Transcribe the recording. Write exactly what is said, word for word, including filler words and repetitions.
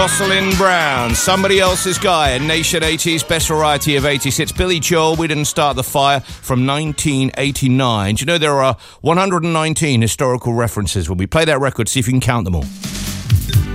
Jocelyn Brown, Somebody Else's Guy, a Nation eighties best variety of eighties hits. Billy Joel, We Didn't Start the Fire from nineteen eighty-nine. Do you know there are one hundred nineteen historical references? When we play that record, see if you can count them all.